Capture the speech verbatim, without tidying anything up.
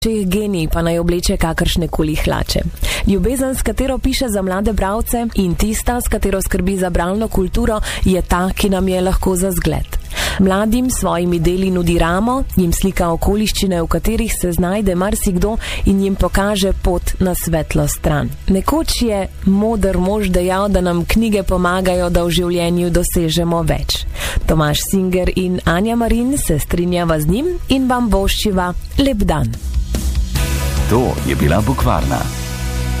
Če genij pa naj obleče kakršne koli hlače. Ljubezen, s katero piše za mlade bralce, in tista, s katero skrbi za bralno kulturo, je ta, ki nam je lahko za zgled. Mladim svojimi deli nudi ramo, jim slika okoliščine, v katerih se znajde marsikdo, in jim pokaže pot na svetlo stran. Nekoč je moder mož dejal, da nam knjige pomagajo, da v življenju dosežemo več. Tomaž Singer in Anja Marin se strinjava z njim in vam voščiva lep dan. To je bila Bukvarna.